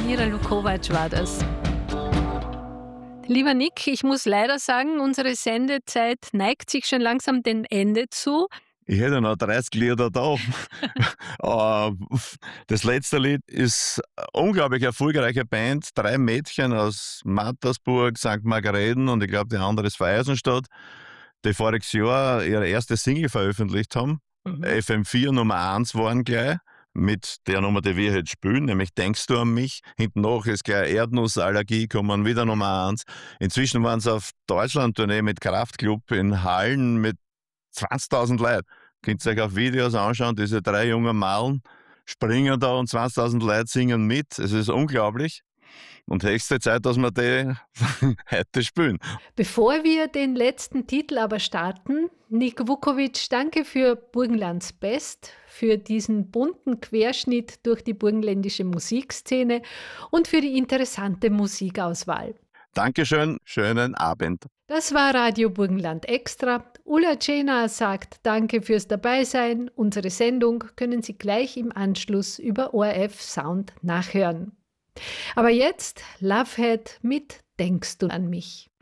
Mira Lukovac war das. Lieber Nick, ich muss leider sagen, unsere Sendezeit neigt sich schon langsam dem Ende zu. Ich hätte noch 30 Lieder da. Das letzte Lied ist eine unglaublich erfolgreiche Band. 3 Mädchen aus Mattersburg, St. Margareten und ich glaube, die andere ist von Eisenstadt, die voriges Jahr ihre erste Single veröffentlicht haben. FM4 Nummer 1 waren gleich. Mit der Nummer, die wir jetzt spielen, nämlich Denkst du an mich? Hinten noch ist gleich Erdnussallergie, kommen wieder Nummer 1. Inzwischen waren sie auf Deutschland-Tournee mit Kraftklub in Hallen mit 20.000 Leuten. Könnt ihr euch auf Videos anschauen, diese 3 jungen Malen springen da und 20.000 Leute singen mit. Es ist unglaublich. Und höchste Zeit, dass wir die heute spielen. Bevor wir den letzten Titel aber starten, Nick Vukovic, danke für Burgenlands Best, für diesen bunten Querschnitt durch die burgenländische Musikszene und für die interessante Musikauswahl. Dankeschön, schönen Abend. Das war Radio Burgenland Extra. Ulla Cena sagt Danke fürs Dabeisein. Unsere Sendung können Sie gleich im Anschluss über ORF Sound nachhören. Aber jetzt Lovehead mit Denkst du an mich?